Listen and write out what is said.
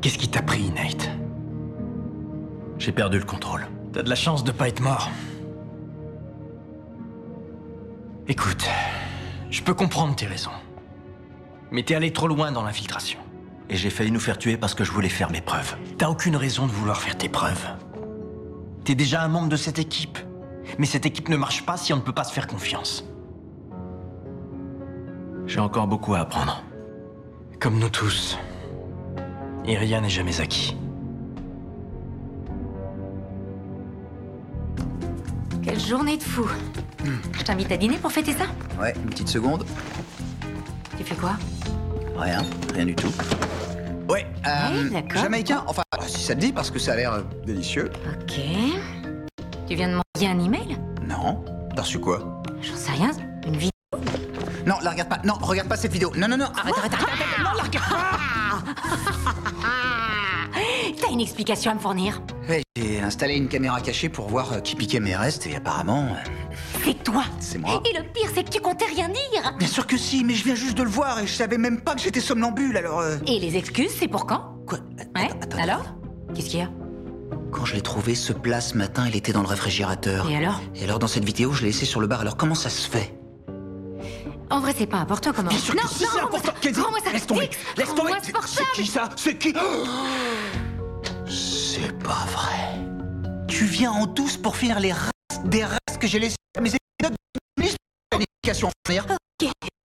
Qu'est-ce qui t'a pris, Nate? J'ai perdu le contrôle. T'as de la chance de pas être mort. Écoute, je peux comprendre tes raisons. Mais t'es allé trop loin dans l'infiltration. Et j'ai failli nous faire tuer parce que je voulais faire mes preuves. T'as aucune raison de vouloir faire tes preuves. T'es déjà un membre de cette équipe. Mais cette équipe ne marche pas si on ne peut pas se faire confiance. J'ai encore beaucoup à apprendre. Comme nous tous. Et rien n'est jamais acquis. Quelle journée de fou. Je t'invite à dîner pour fêter ça? Ouais, une petite seconde. Tu fais quoi? Rien du tout. Ouais, d'accord. Jamaïcain, enfin, si ça te dit, parce que ça a l'air délicieux. Ok. Tu viens de m'envoyer un email? Non, t'as reçu quoi? J'en sais rien. Une vidéo? Non, la regarde pas, non, regarde pas cette vidéo. Non, arrête, Non, la regarde pas. T'as une explication à me fournir? Ouais, j'ai installé une caméra cachée pour voir qui piquait mes restes, et apparemment... C'est toi! C'est moi. Et le pire, c'est que tu comptais rien dire! Bien sûr que si, mais je viens juste de le voir, et je savais même pas que j'étais somnambule, alors... Et les excuses, c'est pour quand? Quoi? Ouais, Attends. alors? Qu'est-ce qu'il y a? Quand je l'ai trouvé, ce plat, ce matin, il était dans le réfrigérateur. Et alors? Et alors, dans cette vidéo, je l'ai laissé sur le bar, alors comment ça se fait? En vrai, c'est pas important comment... Bien sûr que si, c'est important. Kenzie, rends-moi ça! laisse tomber, Dix, laisse tomber. rends-moi ce portable! C'est qui ça? C'est qui? C'est pas vrai. Tu viens en douce pour finir des restes que j'ai laissés à mes études de planification. Ok,